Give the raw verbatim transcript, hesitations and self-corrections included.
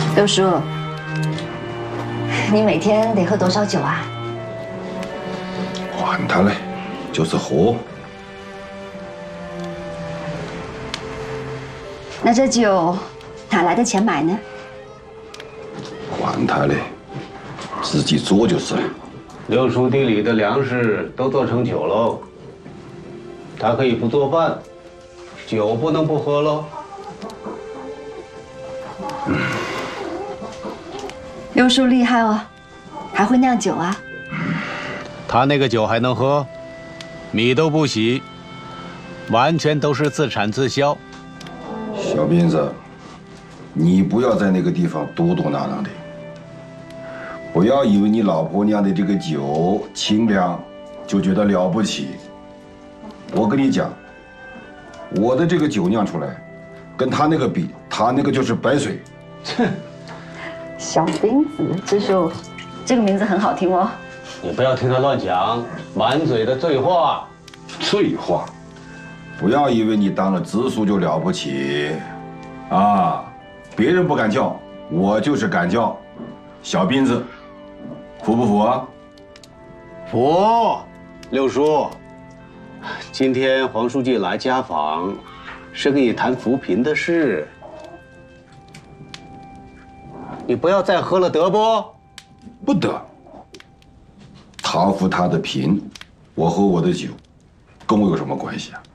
六叔，你每天得喝多少酒啊？ 管他嘞，就是喝。 那这酒哪来的钱买呢？ 管他嘞，自己做就是了。 六叔地里的粮食都做成酒喽，他可以不做饭，酒不能不喝喽。 嗯， 六叔厉害哦，还会酿酒啊？ 他那个酒还能喝，米都不洗，完全都是自产自销。 小斌子，你不要在那个地方嘟嘟囔囔的，不要以为你老婆酿的这个酒清凉，就觉得了不起。我跟你讲，我的这个酒酿出来，跟他那个比，他那个就是白水。 哼， 小斌子，支书，这个名字很好听哦。 你不要听他乱讲，满嘴的醉话。 醉话，不要以为你当了支书就了不起，啊，别人不敢叫，我就是敢叫。小斌子，服不服啊？ 服。六叔，今天黄书记来家访，是跟你谈扶贫的事，你不要再喝了，得不？ 不得。他扶他的贫，我喝我的酒，跟我有什么关系啊？